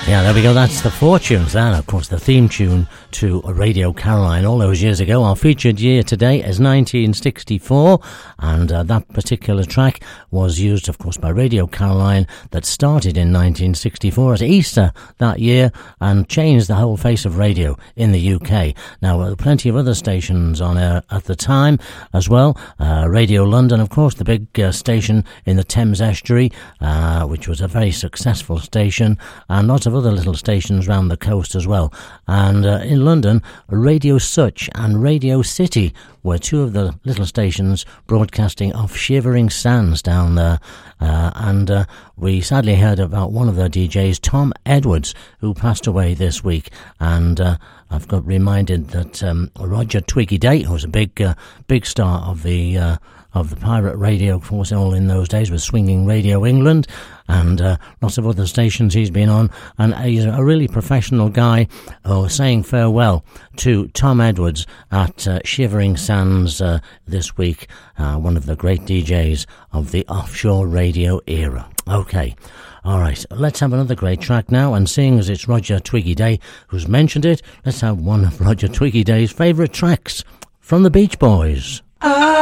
Yeah, there we go. That's the Fortunes. That, of course, the theme tune to Radio Caroline all those years ago. Our featured year today is 1964, and that particular track was used, of course, by Radio Caroline that started in 1964 at Easter that year and changed the whole face of radio in the UK. Now, there were plenty of other stations on air at the time as well. Radio London, of course, the big station in the Thames Estuary, which was a very successful station, and lots of other little stations around the coast as well. And in London, Radio Such and Radio City were two of the little stations broadcasting off Shivering Sands down there. And we sadly heard about one of their DJs, Tom Edwards, who passed away this week. And I've got reminded that Roger Twiggy Day, who was a big star of the pirate radio, of course, all in those days, was Swinging Radio England, and lots of other stations he's been on, and he's a really professional guy. Saying farewell to Tom Edwards at Shivering Sands this week, one of the great DJs of the offshore radio era. Okay, all right, let's have another great track now, and seeing as it's Roger Twiggy Day who's mentioned it, let's have one of Roger Twiggy Day's favourite tracks from the Beach Boys.